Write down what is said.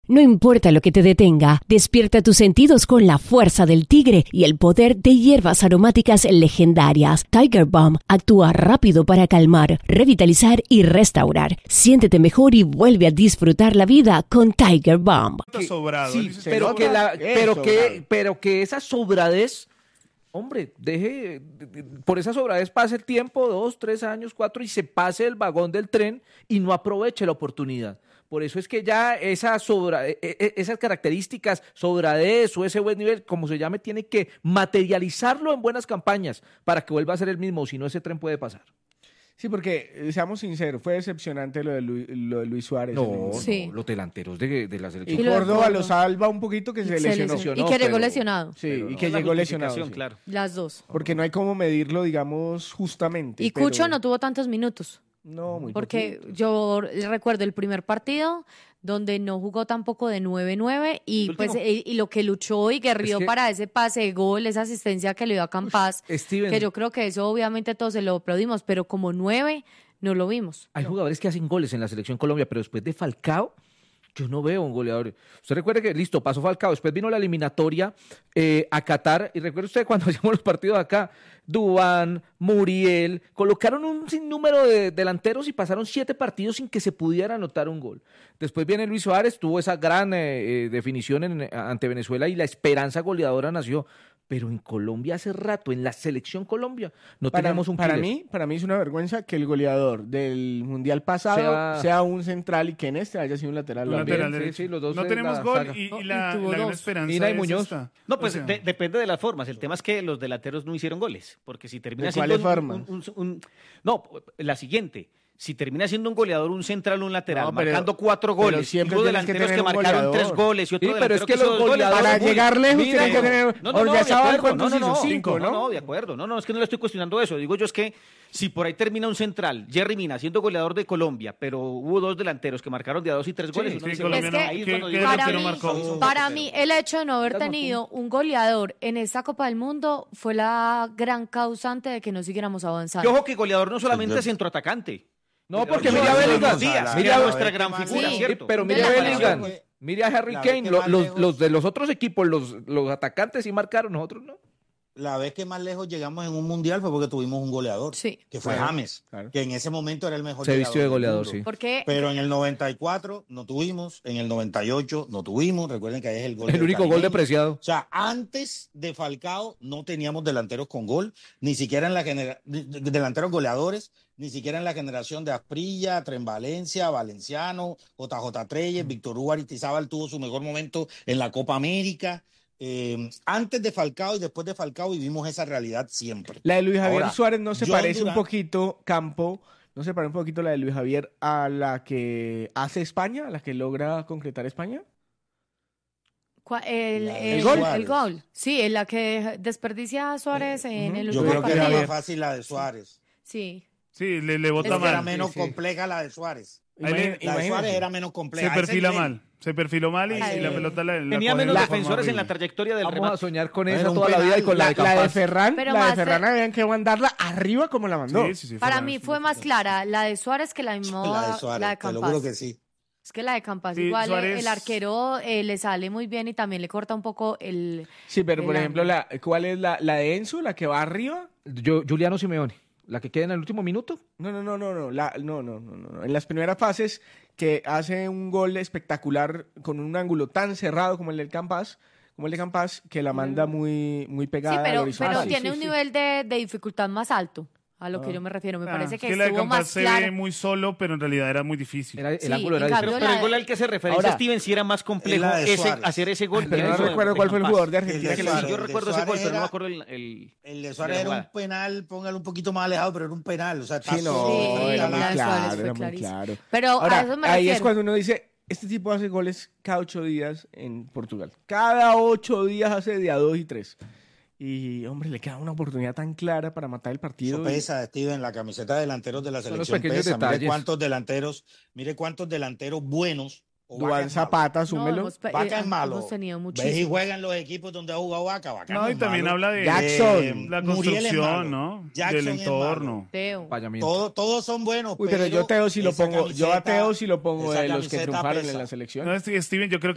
No importa lo que te detenga, despierta tus sentidos con la fuerza del tigre y el poder de hierbas aromáticas legendarias. Tiger Balm actúa rápido para calmar, revitalizar y restaurar. Siéntete mejor y vuelve a disfrutar la vida con Tiger Balm. Sobrado. Sí, pero que esa sobradez, hombre, por esa sobradez pase el tiempo, 2, 3 años, 4, y se pase el vagón del tren y no aproveche la oportunidad. Por eso es que ya esas características, sobradez o ese buen nivel, como se llame, tiene que materializarlo en buenas campañas para que vuelva a ser el mismo, si no ese tren puede pasar. Sí, porque, seamos sinceros, fue decepcionante lo de Luis Suárez. No, Sí. los delanteros de la selección. Y Córdoba lo salva un poquito que se lesionó. Y que llegó lesionado. Sí, y que llegó lesionado. Sí. Claro. Las dos. Porque no hay cómo medirlo, digamos, justamente. Y Cucho no tuvo tantos minutos. No, muy Porque poquito. yo recuerdo el primer partido donde no jugó tampoco de 9-9 y pues y lo que luchó y guerrió para ese pase de gol, esa asistencia que le dio a Campas, Steven, que yo creo que eso obviamente todos se lo aplaudimos, pero como 9 no lo vimos. hay jugadores que hacen goles en la selección Colombia, pero después de Falcao, yo no veo un goleador. Usted recuerde que, listo, pasó Falcao, después vino la eliminatoria a Qatar, y recuerde usted cuando hacíamos los partidos acá, Duván, Muriel, colocaron un sinnúmero de delanteros y pasaron 7 partidos sin que se pudiera anotar un gol. Después viene Luis Suárez, tuvo esa gran definición ante Venezuela y la esperanza goleadora nació. Pero en Colombia hace rato, en la selección Colombia, no tenemos un killer. Para mí es una vergüenza que el goleador del Mundial pasado sea un central y que en este haya sido un lateral. Sí, los dos no en tenemos la gol saga. y la gran esperanza Mina y es Muñoz. esta. No, pues O sea, depende de las formas. El tema es que los delanteros no hicieron goles. Porque si termina ¿De siendo cuáles formas? No, la siguiente. Si termina siendo un goleador, un central o un lateral, No, pero- marcando 4 pero goles, siempre hubo tienes que delanteros que, tener un marcaron goleador. 3 goles y otro Sí, pero delantero es que hizo los 2 goles. goleadores- Para llegar lejos Mira, tienen que tener... Ordiazabal, ¿cuántos hizo? 5, ¿no? No, de acuerdo. No, es que no le estoy cuestionando eso. Digo yo es que si por ahí termina un central, Jerry Mina, siendo goleador de Colombia, pero hubo 2 delanteros que marcaron de a 2 y 3 goles. sí, uno dice, colombiano, Es que- ahí es ¿qué cuando digo, para delantero mí, marcó? para mí, el hecho de no haber tenido un goleador en esta Copa del Mundo fue la gran causante de que no siguiéramos Y avanzando. ojo que goleador no solamente es centroatacante. No, porque Goleador mira a de Bellingham. los días, Mira era nuestra gran Sí, figura, sí, ¿cierto? Pero De mire a la Bellingham, selección. mire a Harry La vez Kane, que más lejos- los de los otros equipos, los atacantes sí marcaron, nosotros no. La vez que más lejos llegamos en un mundial fue porque tuvimos un goleador, Sí. que fue Claro, James, claro. que en ese momento era el mejor Se vistió de del goleador, mundo. sí. Porque Pero en el 94 no tuvimos, en el 98 no tuvimos, recuerden que ahí es el gol El del único gol caribeño. de Preciado. O sea, antes de Falcao no teníamos delanteros con gol, ni siquiera en la delanteros goleadores, ni siquiera en la generación de Asprilla, Tren Valencia, Valenciano, JJ Treyes, Víctor Hugo Aristizábal tuvo su mejor momento en la Copa América. Antes de Falcao y después de Falcao vivimos esa realidad siempre. La de Luis Javier Ahora, Suárez no se John parece Durán- un poquito, Campo, no se parece un poquito la de Luis Javier a la que hace España, a la que logra concretar España. el gol. el gol. Sí, en la que desperdicia a Suárez en el Yo último creo que era partido. más fácil la de Suárez. Sí. Sí, le Es bota que Era mal. menos sí. compleja la de Suárez. La de Imagínate. Suárez era menos Se compleja. A ese perfila nivel. mal. Se perfiló mal y Ay. la pelota la Tenía coge menos de forma defensores en la horrible. trayectoria del Vamos a remate. soñar con Era esa un toda la vida y con la de La de Campas. Ferran, Pero la de más Ferran habían que mandarla arriba como la mandó. Sí, Para Ferran. mí fue más clara la de Suárez que la La de misma Suárez, la de te lo Campas. juro que sí. Es que la de Campas Sí, igual Suárez- el arquero le sale muy bien y también le corta un poco el... Sí, pero por El ejemplo, ¿cuál es la de Enzo, la que va arriba? Juliano Simeone, la que queda en el último minuto. No. En las primeras fases que hace un gol espectacular con un ángulo tan cerrado como el de Campas, que la manda muy, muy Sí, pegada al pero horizontal. tiene un nivel de dificultad más alto, a lo que yo me refiero. Me Ah, parece es que la de estuvo Campas más se claro. ve muy solo, pero en realidad era muy difícil. El Sí, ángulo era en cambio, diferente. Pero el gol al que se referencia Ahora, Steven sí era más complejo es la de Suárez. hacer ese gol. Pero que no eso de- recuerdo de cuál fue el Campas. jugador de El Argentina de que Sí, le Suárez. yo el de recuerdo ese gol, Suárez pero no me era- acuerdo el El de de Suárez la era un jugada. penal, póngalo un poquito más alejado, pero era un penal. O sea, está Sí, no, solo- era la muy de Suárez claro, fue era muy clarísimo. claro. Pero Ahora, a eso me ahí refiero. es cuando uno dice, este tipo hace goles cada 8 días en Portugal. Cada 8 días hace de a 2 y 3. Y, hombre, le queda una oportunidad tan clara para matar el partido. Eso pesa, Steven, la camiseta de delanteros de la Son los selección pequeños pesa. detalles. Mire cuántos delanteros buenos. o Vaca Duván es malo. Zapata, No, súmelo. Vaca es malo. hemos tenido Ves y muchísimo. juega en los equipos donde ha jugado Vaca. Vaca No, no y es también malo. habla de Jackson. la Muriel es malo. construcción, ¿no? Jackson Del es entorno. Teo. Fallamiento. Todos son buenos. Uy, pero yo a Teo sí lo esa pongo. Yo a camiseta- Teo sí lo pongo esa de los que camiseta triunfaron pesa. en la selección. No, Steven, yo creo que